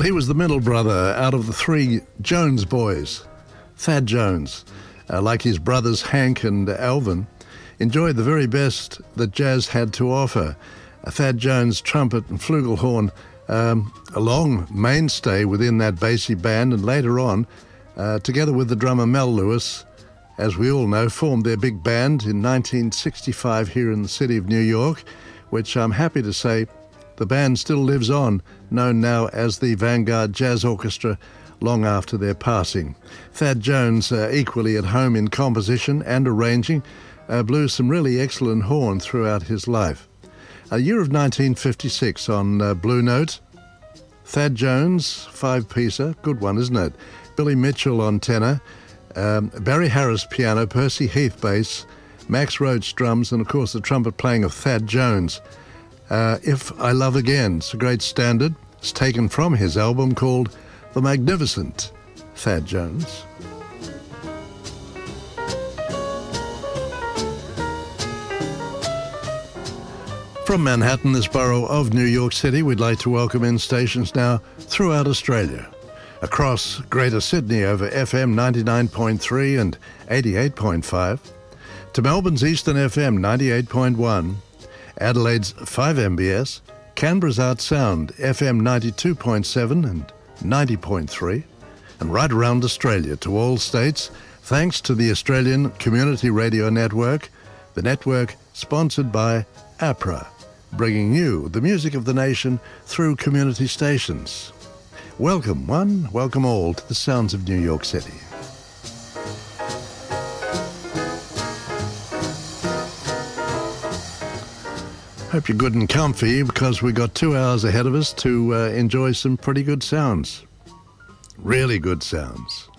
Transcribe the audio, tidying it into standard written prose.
he was the middle brother out of the three Jones boys. Thad Jones, like his brothers Hank and Alvin, enjoyed the very best that jazz had to offer. Thad Jones, trumpet and flugelhorn, a long mainstay within that Basie band, and later on, together with the drummer Mel Lewis, as we all know, formed their big band in 1965 here in the city of New York, which I'm happy to say the band still lives on, known now as the Vanguard Jazz Orchestra, long after their passing. Thad Jones, equally at home in composition and arranging, blew some really excellent horn throughout his life. A year of 1956 on Blue Note. Thad Jones, five-piecer, good one, isn't it? Billy Mitchell on tenor, Barry Harris piano, Percy Heath bass, Max Roach drums, and of course the trumpet playing of Thad Jones. If I Love Again, it's a great standard. It's taken from his album called The Magnificent Thad Jones. From Manhattan, this borough of New York City, we'd like to welcome in stations now throughout Australia. Across Greater Sydney over FM 99.3 and 88.5, to Melbourne's Eastern FM 98.1, Adelaide's 5MBS, Canberra's Art Sound FM 92.7 and 90.3, and right around Australia to all states, thanks to the Australian Community Radio Network, the network sponsored by APRA, bringing you the music of the nation through community stations. Welcome one, welcome all to the sounds of New York City. Hope you're good and comfy, because we've got 2 hours ahead of us to enjoy some pretty good sounds. Really good sounds.